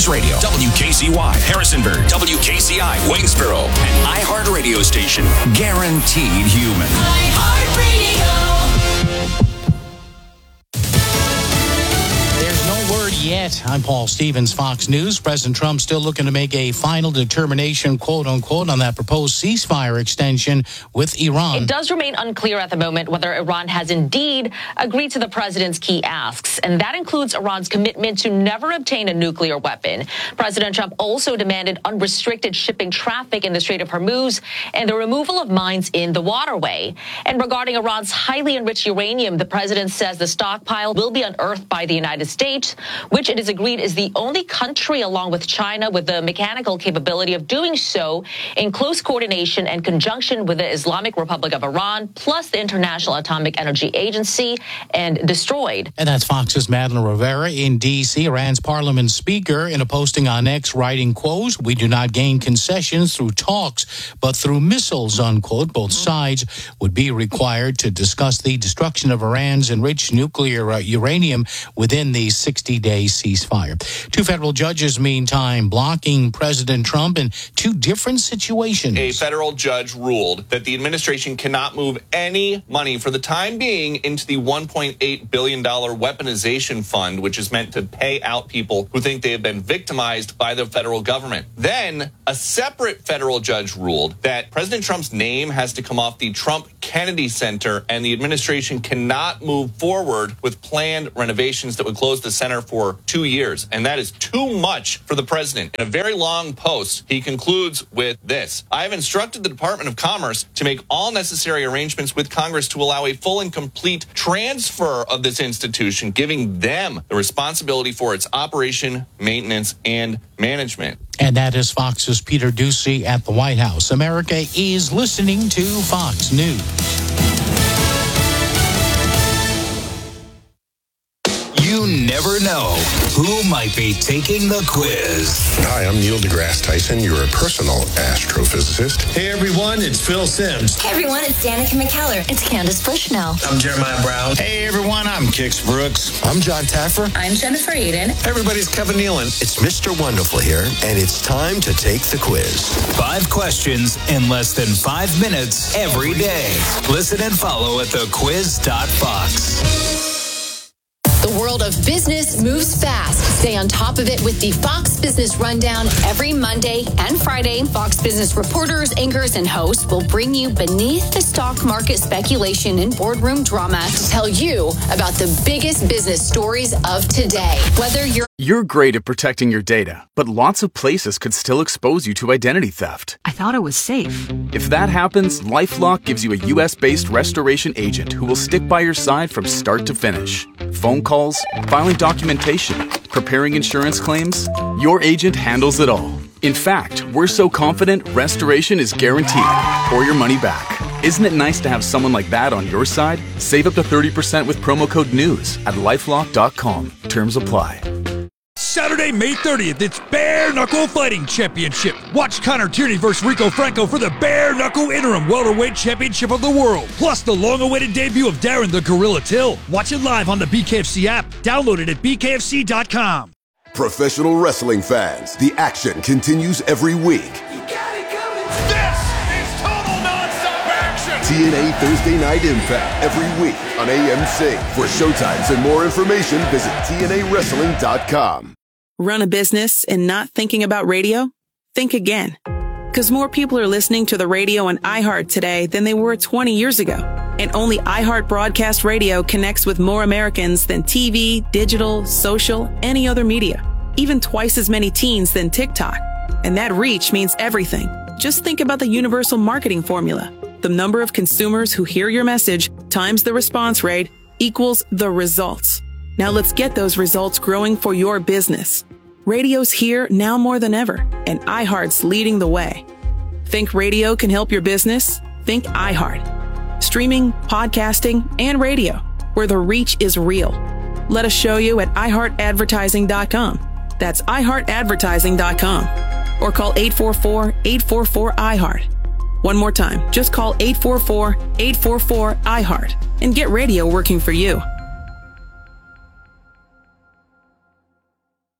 News Radio, WKCY, Harrisonburg, WKCI, Waynesboro, an iHeart radio station. Guaranteed human. iHeartRadio. Yet. I'm Paul Stevens, Fox News. President Trump still looking to make a final determination, quote unquote, on that proposed ceasefire extension with Iran. It does remain unclear at the moment whether Iran has indeed agreed to the president's key asks, and that includes Iran's commitment to never obtain a nuclear weapon. President Trump also demanded unrestricted shipping traffic in the Strait of Hormuz and the removal of mines in the waterway. And regarding Iran's highly enriched uranium, the president says the stockpile will be unearthed by the United States, which it is agreed is the only country, along with China, with the mechanical capability of doing so in close coordination and conjunction with the Islamic Republic of Iran, plus the International Atomic Energy Agency, and destroyed. And that's Fox's Madeline Rivera in D.C., Iran's parliament speaker, in a posting on X, writing, quote, "We do not gain concessions through talks, but through missiles," unquote. Both sides would be required to discuss the destruction of Iran's enriched nuclear uranium within the 60-day ceasefire. Two federal judges, meantime, blocking President Trump in two different situations. A federal judge ruled that the administration cannot move any money for the time being into the $1.8 billion weaponization fund, which is meant to pay out people who think they have been victimized by the federal government. Then a separate federal judge ruled that President Trump's name has to come off the Trump Kennedy Center, and the administration cannot move forward with planned renovations that would close the center for 2 years. And that is too much for the president. In a very long post, he concludes with this: "I have instructed the Department of Commerce to make all necessary arrangements with Congress to allow a full and complete transfer of this institution, giving them the responsibility for its operation, maintenance, and management." And that is Fox's Peter Doocy at the White House. America is listening to Fox News. You never know who might be taking the quiz. Hi, I'm Neil deGrasse Tyson, your personal astrophysicist. Hey everyone, it's Phil Simms. Hey everyone, it's Danica McKellar. It's Candace Bushnell. I'm Jeremiah Brown. Hey everyone, I'm Kix Brooks. I'm John Taffer. I'm Jennifer Aiden. Everybody's Kevin Nealon. It's Mr. Wonderful here, and it's time to take the quiz. 5 questions in less than 5 minutes every day. Listen and follow at thequiz.fox. The world of business moves fast. Stay on top of it with the Fox Business Rundown. Every Monday and Friday, Fox Business reporters, anchors, and hosts will bring you beneath the stock market speculation and boardroom drama to tell you about the biggest business stories of today. Whether You're great at protecting your data, but lots of places could still expose you to identity theft. I thought it was safe. If that happens, LifeLock gives you a U.S.-based restoration agent who will stick by your side from start to finish. Phone calls, filing documentation, preparing insurance claims, your agent handles it all. In fact, we're so confident restoration is guaranteed or your money back. Isn't it nice to have someone like that on your side? Save up to 30% with promo code NEWS at LifeLock.com. Terms apply. Saturday, May 30th, it's Bare Knuckle Fighting Championship. Watch Connor Tierney versus Rico Franco for the Bare Knuckle Interim Welterweight Championship of the World. Plus the long-awaited debut of Darren the Gorilla Till. Watch it live on the BKFC app. Download it at BKFC.com. Professional wrestling fans, the action continues every week. This is total non-stop action! TNA Thursday Night Impact every week on AMC. For showtimes and more information, visit TNAWrestling.com. Run a business and not thinking about radio? Think again. Because more people are listening to the radio on iHeart today than they were 20 years ago. And only iHeart Broadcast Radio connects with more Americans than TV, digital, social, any other media. Even twice as many teens than TikTok. And that reach means everything. Just think about the universal marketing formula. The number of consumers who hear your message times the response rate equals the results. Now let's get those results growing for your business. Radio's here now more than ever, and iHeart's leading the way. Think radio can help your business? Think iHeart. Streaming, podcasting, and radio, where the reach is real. Let us show you at iHeartAdvertising.com. That's iHeartAdvertising.com. Or call 844-844-iHeart. One more time, just call 844-844-iHeart and get radio working for you.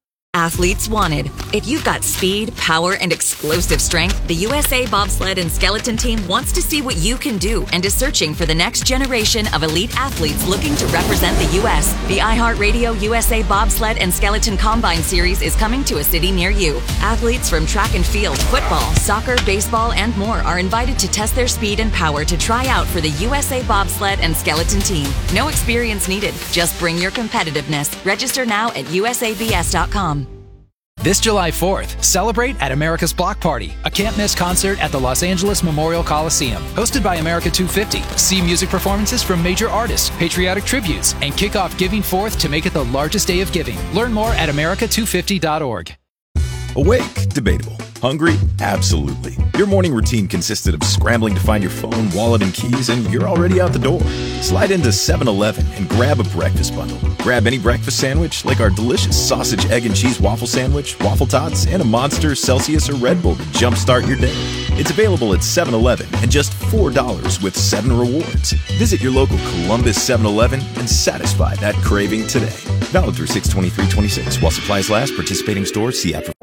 athletes wanted. If you've got speed, power, and explosive strength, the USA Bobsled and Skeleton Team wants to see what you can do and is searching for the next generation of elite athletes looking to represent the U.S. The iHeartRadio USA Bobsled and Skeleton Combine Series is coming to a city near you. Athletes from track and field, football, soccer, baseball, and more are invited to test their speed and power to try out for the USA Bobsled and Skeleton Team. No experience needed. Just bring your competitiveness. Register now at usabs.com. This July 4th, celebrate at America's Block Party, a can't-miss concert at the Los Angeles Memorial Coliseum. Hosted by America 250, see music performances from major artists, patriotic tributes, and kick off Giving Forth to make it the largest day of giving. Learn more at america250.org. Awake? Debatable. Hungry? Absolutely. Your morning routine consisted of scrambling to find your phone, wallet, and keys, and you're already out the door. Slide into 7-Eleven and grab a breakfast bundle. Grab any breakfast sandwich, like our delicious sausage, egg, and cheese waffle sandwich, waffle tots, and a Monster, Celsius, or Red Bull to jumpstart your day. It's available at 7-Eleven and just $4 with 7 rewards. Visit your local Columbus 7-Eleven and satisfy that craving today. Valid through 6/23/26. While supplies last, participating stores see after.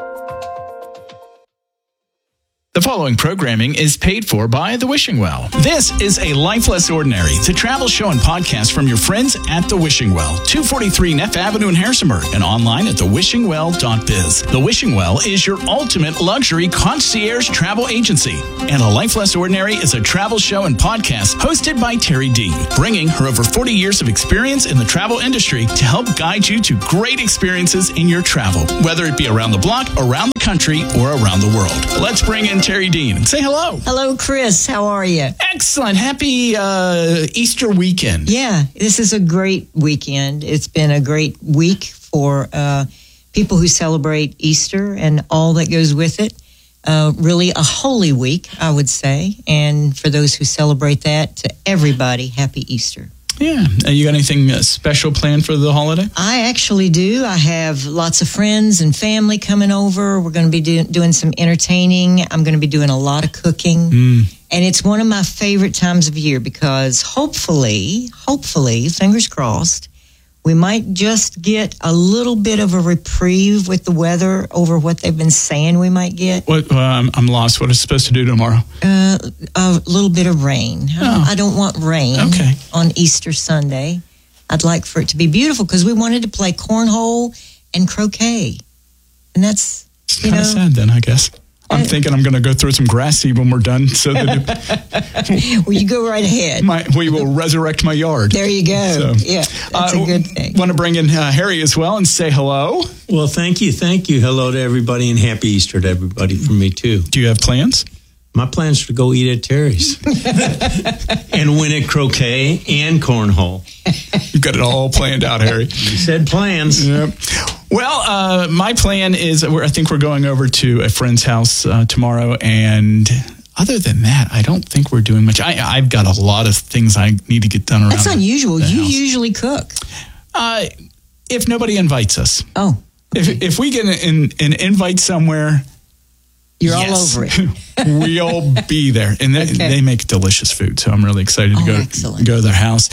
The following programming is paid for by The Wishing Well. This is A Life Less Ordinary, the travel show and podcast from your friends at The Wishing Well, 243 Neff Avenue in Harrisonburg, and online at thewishingwell.biz. The Wishing Well is your ultimate luxury concierge travel agency, and A Life Less Ordinary is a travel show and podcast hosted by Terry Dean, bringing her over 40 years of experience in the travel industry to help guide you to great experiences in your travel, whether it be around the block, around the country, or around the world. Let's bring in Terry Dean and say hello. Hello, Chris. How are you? Excellent. Happy Easter weekend. Yeah, this is a great weekend. It's been a great week for people who celebrate Easter and all that goes with it. Really a holy week, I would say. And for those who celebrate that, to everybody, happy Easter. Yeah. You got anything special planned for the holiday? I actually do. I have lots of friends and family coming over. We're going to be doing some entertaining. I'm going to be doing a lot of cooking. And it's one of my favorite times of year because hopefully, fingers crossed, we might just get a little bit of a reprieve with the weather over what they've been saying we might get. What? I'm lost. What is it supposed to do tomorrow? A little bit of rain. Oh. I don't want rain on Easter Sunday. I'd like for it to be beautiful because we wanted to play cornhole and croquet. And that's, kind of sad then, I guess. I'm thinking I'm going to go through some grass seed when we're done. So that well, you go right ahead. We will resurrect my yard. There you go. So, yeah, that's a good thing. Want to bring in Harry as well and say hello. Well, thank you. Hello to everybody and happy Easter to everybody from me too. Do you have plans? My plans are to go eat at Terry's and win at croquet and cornhole. You've got it all planned out, Harry. You said plans. Yep. Well, my plan is I think we're going over to a friend's house tomorrow. And other than that, I don't think we're doing much. I've got a lot of things I need to get done around. That's unusual. You house. Usually cook. If nobody invites us. Oh. If we get an invite somewhere, you're all over it. We'll be there. And they make delicious food. So I'm really excited to go to their house.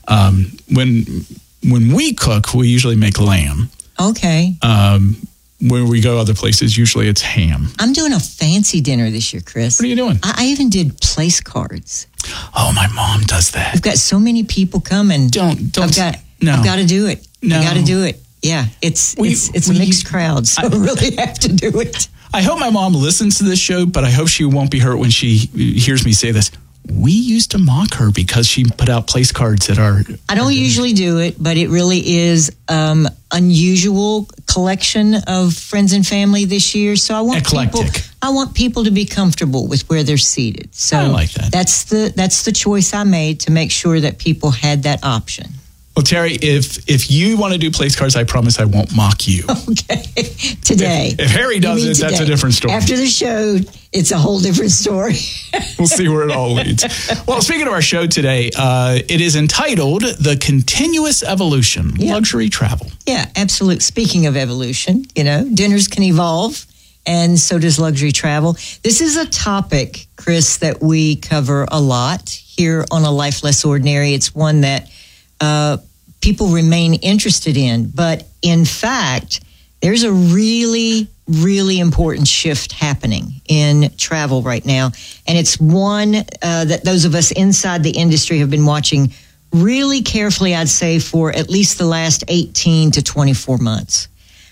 When we cook, we usually make lamb. Okay. When we go other places, usually it's ham. I'm doing a fancy dinner this year, Chris. What are you doing? I even did place cards. Oh, my mom does that. We've got so many people coming. Don't. I've got to do it. No. I got to do it. Yeah, it's a mixed crowd, so I really have to do it. I hope my mom listens to this show, but I hope she won't be hurt when she hears me say this. We used to mock her because she put out place cards at our... I don't usually do it, but it really is unusual collection of friends and family this year. So I want people to be comfortable with where they're seated. So I like that. That's the choice I made to make sure that people had that option. Well, Terry, if you want to do place cards, I promise I won't mock you. Okay. Today. If Harry does it, that's a different story. After the show, it's a whole different story. We'll see where it all leads. Well, speaking of our show today, it is entitled The Continuous Evolution, Luxury Travel. Yeah, absolutely. Speaking of evolution, dinners can evolve, and so does luxury travel. This is a topic, Chris, that we cover a lot here on A Life Less Ordinary. It's one that people remain interested in. But in fact, There's a really, really important shift happening in travel right now. And it's one that those of us inside the industry have been watching really carefully, I'd say, for at least the last 18 to 24 months.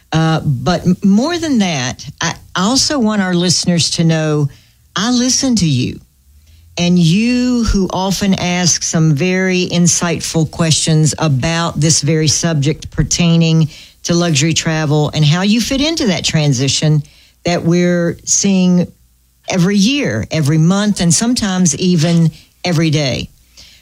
But more than that, I also want our listeners to know I listen to you. And you who often ask some very insightful questions about this very subject pertaining to luxury travel and how you fit into that transition that we're seeing every year, every month, and sometimes even every day.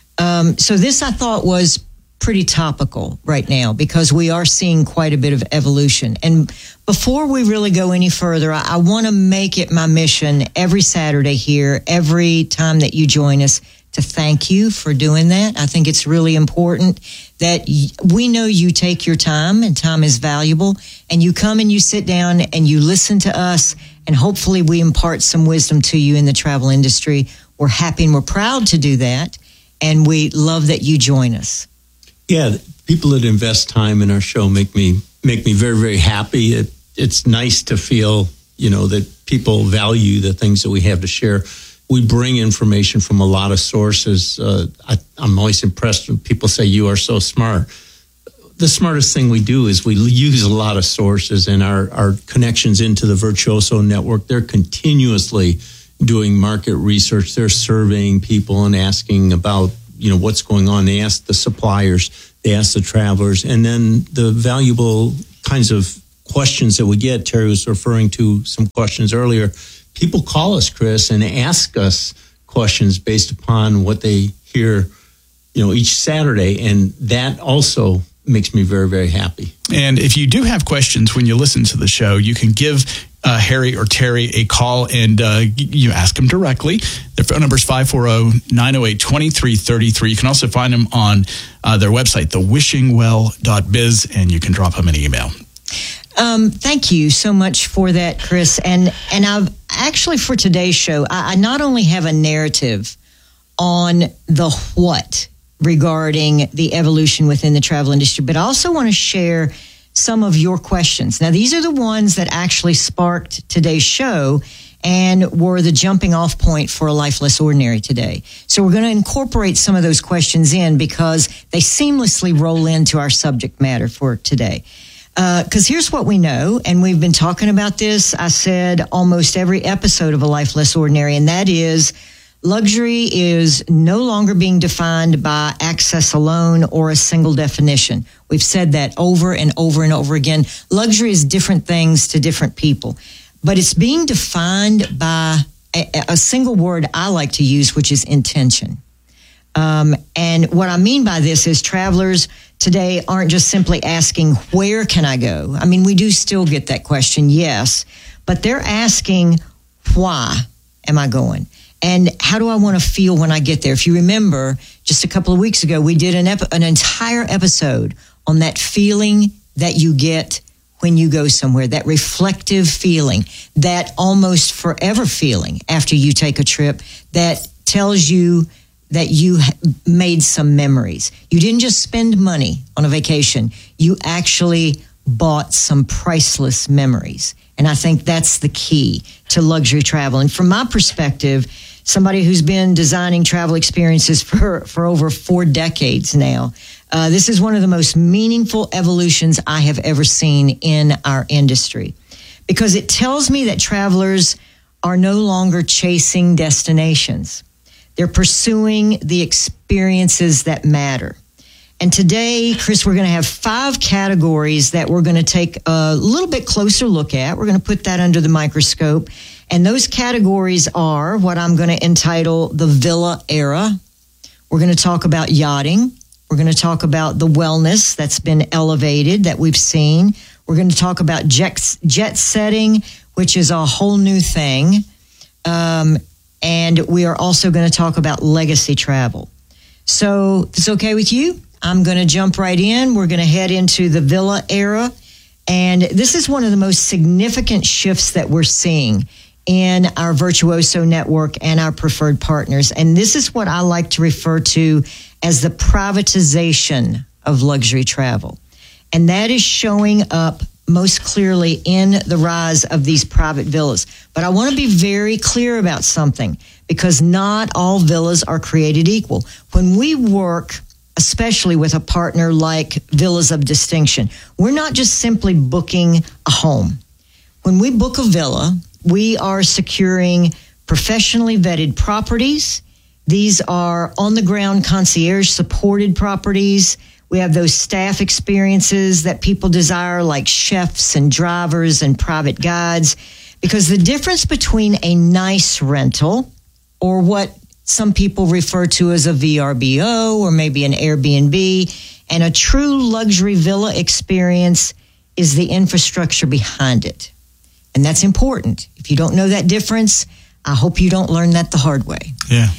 So this, I thought, was pretty topical right now because we are seeing quite a bit of evolution. And before we really go any further, I want to make it my mission every Saturday here, every time that you join us, to thank you for doing that. I think it's really important that we know you take your time, and time is valuable, and you come and you sit down and you listen to us, and hopefully we impart some wisdom to you in the travel industry. We're happy and we're proud to do that, and we love that you join us. Yeah, people that invest time in our show make me very, very happy. It's nice to feel, that people value the things that we have to share. We bring information from a lot of sources. I'm always impressed when people say you are so smart. The smartest thing we do is we use a lot of sources, and our connections into the Virtuoso Network, they're continuously doing market research. They're surveying people and asking about what's going on. They ask the suppliers, they ask the travelers, and then the valuable kinds of questions that we get. Terry was referring to some questions earlier. People call us, Chris, and ask us questions based upon what they hear, each Saturday, and that also makes me very, very happy. And if you do have questions when you listen to the show, you can give Harry or Terry a call and you ask them directly. Their phone number is 540-908-2333. You can also find them on their website, thewishingwell.biz, and you can drop them an email. Thank you so much for that, Chris. And I've actually, for today's show, I not only have a narrative on the what regarding the evolution within the travel industry, but I also want to share some of your questions. Now, these are the ones that actually sparked today's show and were the jumping off point for A Life Less Ordinary today. So we're going to incorporate some of those questions in because they seamlessly roll into our subject matter for today. Because here's what we know, and we've been talking about this, I said, almost every episode of A Life Less Ordinary, and that is luxury is no longer being defined by access alone or a single definition. We've said that over and over and over again. Luxury is different things to different people, but it's being defined by a single word I like to use, which is intention. And what I mean by this is travelers today aren't just simply asking, where can I go? I mean, we do still get that question, yes, but they're asking, why am I going? And how do I want to feel when I get there? If you remember, just a couple of weeks ago, we did an entire episode on that feeling that you get when you go somewhere, that reflective feeling, that almost forever feeling after you take a trip that tells you that you made some memories. You didn't just spend money on a vacation. You actually bought some priceless memories. And I think that's the key to luxury travel. And from my perspective, somebody who's been designing travel experiences for over 4 decades now, this is one of the most meaningful evolutions I have ever seen in our industry. Because it tells me that travelers are no longer chasing destinations. They're pursuing the experiences that matter. And today, Chris, we're going to have 5 categories that we're going to take a little bit closer look at. We're going to put that under the microscope. And those categories are what I'm going to entitle the villa era. We're going to talk about yachting. We're going to talk about the wellness that's been elevated that we've seen. We're going to talk about jet setting, which is a whole new thing. And we are also going to talk about legacy travel. So if it's okay with you, I'm going to jump right in. We're going to head into the villa era. And this is one of the most significant shifts that we're seeing in our Virtuoso network and our preferred partners. And this is what I like to refer to as the privatization of luxury travel. And that is showing up most clearly in the rise of these private villas. But I want to be very clear about something, because not all villas are created equal. When we work, especially with a partner like Villas of Distinction, we're not just simply booking a home. When we book a villa, we are securing professionally vetted properties. These are on-the-ground concierge-supported properties. We have those staff experiences that people desire, like chefs and drivers and private guides. Because the difference between a nice rental, or what some people refer to as a VRBO or maybe an Airbnb, and a true luxury villa experience is the infrastructure behind it. And that's important. If you don't know that difference, I hope you don't learn that the hard way. Yeah.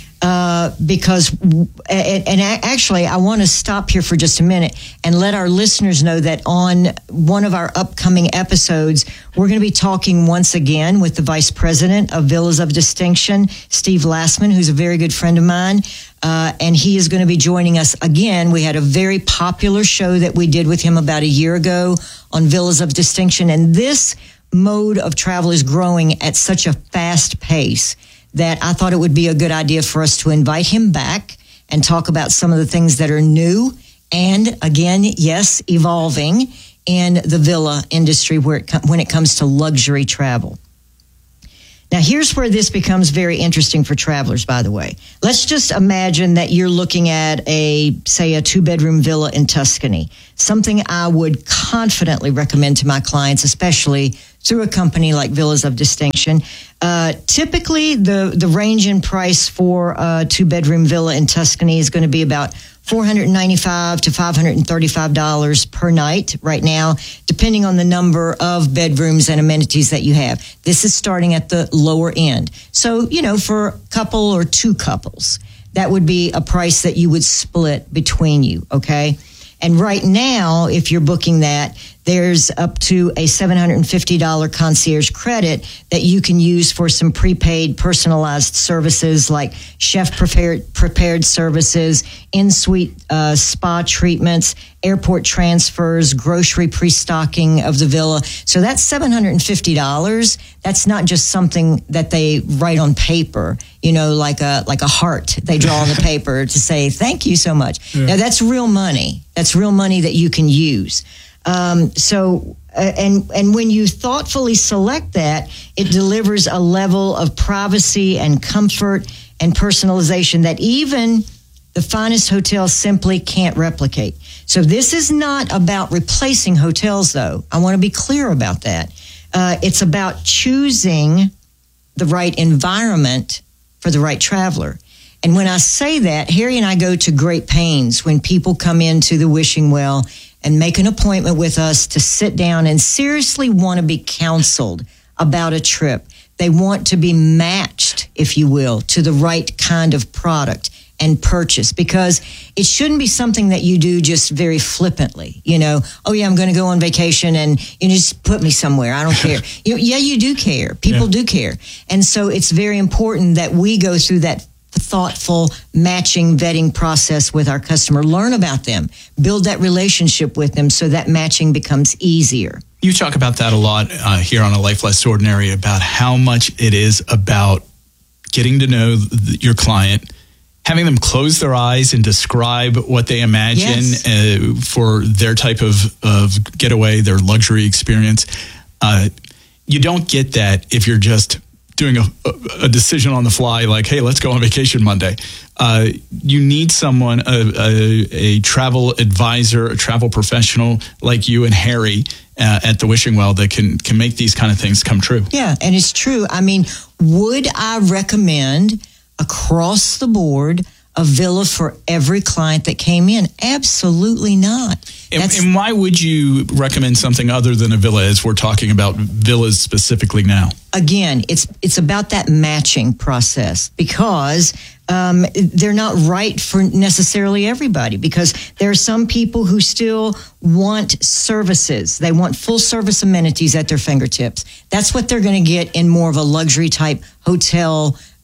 Actually, I want to stop here for just a minute and let our listeners know that on one of our upcoming episodes, we're going to be talking once again with the Vice President of Villas of Distinction, Steve Lassman, who's a very good friend of mine. And he is going to be joining us again. We had a very popular show that we did with him about a year ago on Villas of Distinction. And this mode of travel is growing at such a fast pace that I thought it would be a good idea for us to invite him back and talk about some of the things that are new and, again, yes, evolving in the villa industry when it comes to luxury travel. Now, here's where this becomes very interesting for travelers, by the way. Let's just imagine that you're looking at say, a 2-bedroom villa in Tuscany, something I would confidently recommend to my clients, especially through a company like Villas of Distinction. Typically, the range in price for a 2-bedroom villa in Tuscany is going to be about $495 to $535 per night right now, depending on the number of bedrooms and amenities that you have. This is starting at the lower end. So, for a couple or 2 couples, that would be a price that you would split between you, okay? And right now, if you're booking that, there's up to a $750 concierge credit that you can use for some prepaid personalized services like chef prepared services, in-suite spa treatments, airport transfers, grocery pre-stocking of the villa. So that's $750. That's not just something that they write on paper, like a heart they draw on the paper to say, thank you so much. Yeah. Now, that's real money. That's real money that you can use. And when you thoughtfully select that, it delivers a level of privacy and comfort and personalization that even the finest hotels simply can't replicate. So this is not about replacing hotels, though. I want to be clear about that. It's about choosing the right environment for the right traveler. And when I say that, Harry and I go to great pains when people come into the Wishing Well and make an appointment with us to sit down and seriously want to be counseled about a trip. They want to be matched, if you will, to the right kind of product and purchase, because it shouldn't be something that you do just very flippantly. Oh yeah, I'm going to go on vacation and you just put me somewhere. I don't care. You do care. People do care. And so it's very important that we go through that thoughtful matching vetting process with our customer, learn about them, build that relationship with them so that matching becomes easier. You talk about that a lot here on A Life Less Ordinary, about how much it is about getting to know your client, having them close their eyes and describe what they imagine for their type of getaway, their luxury experience. You don't get that if you're just doing a decision on the fly, like, hey, let's go on vacation Monday. You need someone, a travel advisor, a travel professional like you and Harry at the Wishing Well that can make these kind of things come true. Yeah, and it's true. I mean, would I recommend across the board a villa for every client that came in? Absolutely not. And why would you recommend something other than a villa, as we're talking about villas specifically now? Again, it's about that matching process, because they're not right for necessarily everybody, because there are some people who still want services. They want full service amenities at their fingertips. That's what they're going to get in more of a luxury type hotel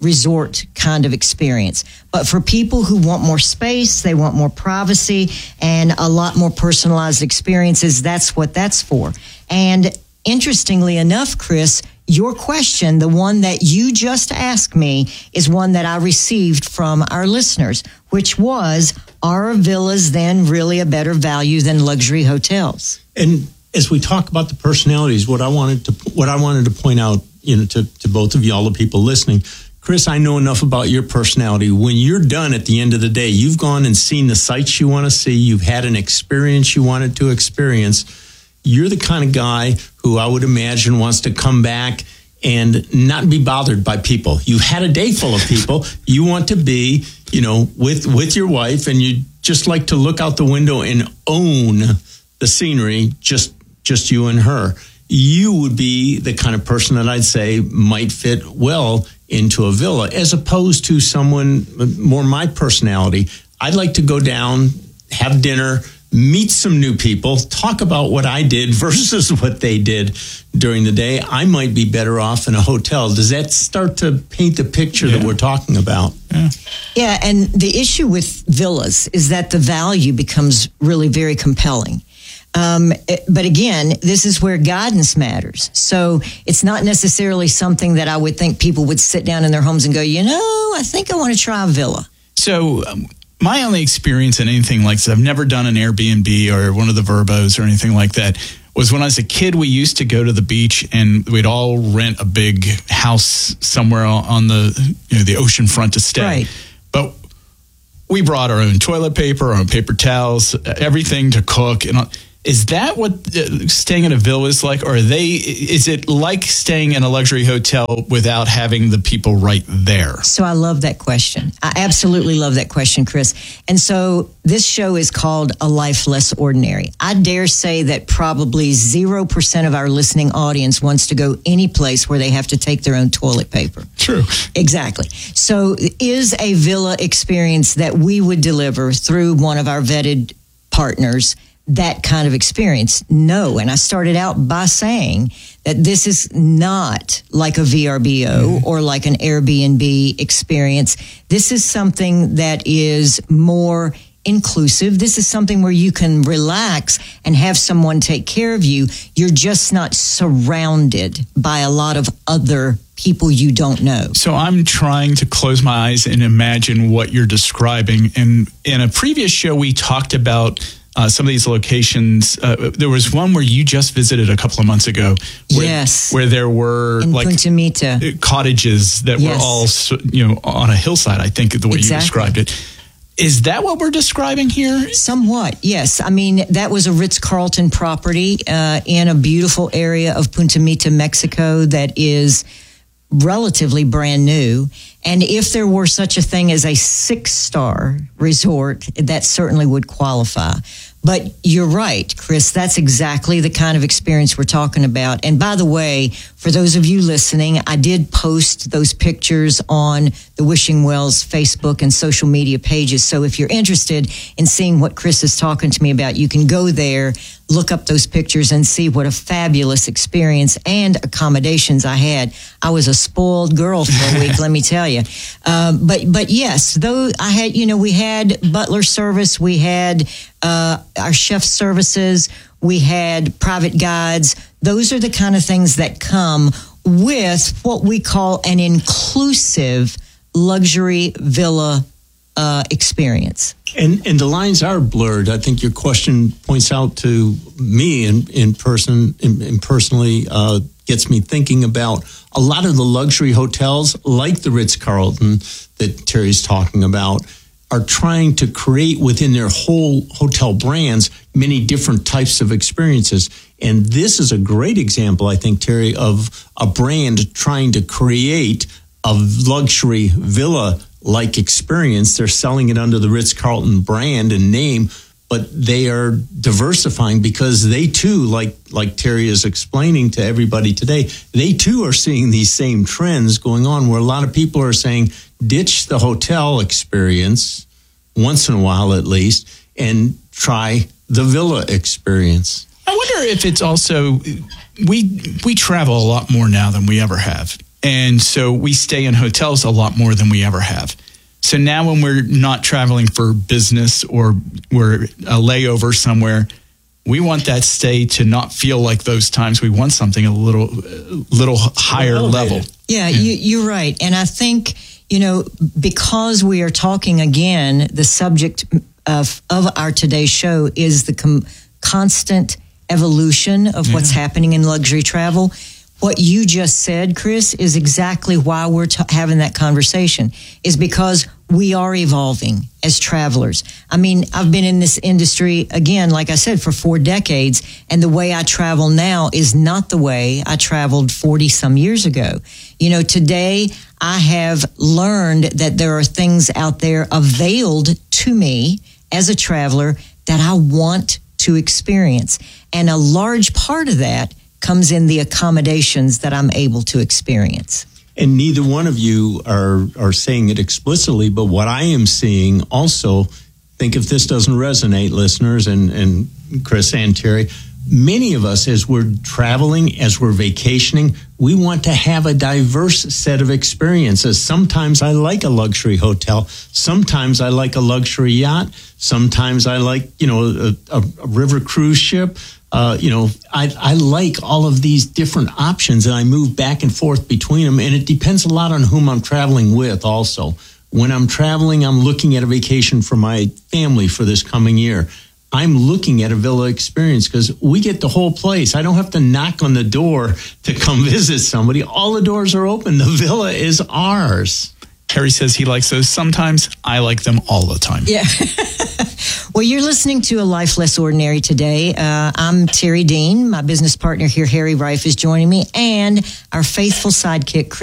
resort kind of experience. But for people who want more space, they want more privacy and a lot more personalized experiences, that's what that's for. And interestingly enough, Chris, your question, the one that you just asked me, is one that I received from our listeners, which was, are villas then really a better value than luxury hotels? And as we talk about the personalities, what I wanted to point out, to both of you, all the people listening, Chris, I know enough about your personality. When you're done at the end of the day, you've gone and seen the sights you want to see, you've had an experience you wanted to experience. You're the kind of guy who I would imagine wants to come back and not be bothered by people. You had a day full of people. You want to be, with your wife, and you just like to look out the window and own the scenery, just you and her. You would be the kind of person that I'd say might fit well into a villa, as opposed to someone more my personality. I'd like to go down, have dinner, meet some new people, talk about what I did versus what they did during the day. I might be better off in a hotel. Does that start to paint the picture that we're talking about? Yeah, and the issue with villas is that the value becomes really very compelling. But again, this is where guidance matters. So it's not necessarily something that I would think people would sit down in their homes and go, I think I want to try a villa. So my only experience in anything like this, I've never done an Airbnb or one of the Verbos or anything like that, was when I was a kid, we used to go to the beach and we'd all rent a big house somewhere on the ocean front to stay. Right. But we brought our own toilet paper, our own paper towels, everything to cook. And is that what staying in a villa is like? Or is it like staying in a luxury hotel without having the people right there? So I love that question. I absolutely love that question, Chris. And so this show is called A Life Less Ordinary. I dare say that probably 0% of our listening audience wants to go any place where they have to take their own toilet paper. True. Exactly. So is a villa experience that we would deliver through one of our vetted partners that kind of experience? No. And I started out by saying that this is not like a VRBO or like an Airbnb experience. This is something that is more inclusive. This is something where you can relax and have someone take care of you. You're just not surrounded by a lot of other people you don't know. So I'm trying to close my eyes and imagine what you're describing. And in a previous show, we talked about some of these locations. There was one where you just visited a couple of months ago. Where there were in Punta Mita cottages that were all, on a hillside, I think the way you described it. Is that what we're describing here? Somewhat, yes. I mean, that was a Ritz-Carlton property in a beautiful area of Punta Mita, Mexico, that is relatively brand new. And if there were such a thing as a 6-star resort, that certainly would qualify. But you're right, Chris, that's exactly the kind of experience we're talking about. And by the way, for those of you listening, I did post those pictures on the Wishing Wells Facebook and social media pages. So if you're interested in seeing what Chris is talking to me about, you can go there, look up those pictures and see what a fabulous experience and accommodations I had. I was a spoiled girl for a week, let me tell you. But yes, though I had, we had butler service, we had our chef services, we had private guides. Those are the kind of things that come with what we call an inclusive luxury villa experience. And the lines are blurred. I think your question points out to me in personally gets me thinking about a lot of the luxury hotels like the Ritz-Carlton that Terry's talking about are trying to create within their whole hotel brands many different types of experiences. And this is a great example, I think, Terry, of a brand trying to create a luxury villa-like experience. They're selling it under the Ritz-Carlton brand and name, but they are diversifying because they too, like Terry is explaining to everybody today, they too are seeing these same trends going on where a lot of people are saying, ditch the hotel experience once in a while at least and try the villa experience. I wonder if it's also, we travel a lot more now than we ever have. And so we stay in hotels a lot more than we ever have. So now when we're not traveling for business or we're a layover somewhere, we want that stay to not feel like those times. We want something a little higher level. Yeah, you're right. And I think, because we are talking again, the subject of our today's show is the constant evolution of what's happening in luxury travel. What you just said, Chris, is exactly why we're having that conversation, is because we are evolving as travelers. I mean, I've been in this industry, again, like I said, for 4 decades, and the way I travel now is not the way I traveled 40 some years ago. Today I have learned that there are things out there availed to me as a traveler that I want to experience. And a large part of that comes in the accommodations that I'm able to experience. And neither one of you are saying it explicitly, but what I am seeing also, think if this doesn't resonate, listeners, and Chris and Terry, many of us, as we're traveling, as we're vacationing, we want to have a diverse set of experiences. Sometimes I like a luxury hotel. Sometimes I like a luxury yacht. Sometimes I like, a river cruise ship. I like all of these different options, and I move back and forth between them. And it depends a lot on whom I'm traveling with also. When I'm traveling, I'm looking at a vacation for my family for this coming year. I'm looking at a villa experience because we get the whole place. I don't have to knock on the door to come visit somebody. All the doors are open. The villa is ours. Harry says he likes those sometimes. I like them all the time. Yeah. Well, you're listening to A Life Less Ordinary today. I'm Terry Dean. My business partner here, Harry Reif, is joining me, and our faithful sidekick, Chris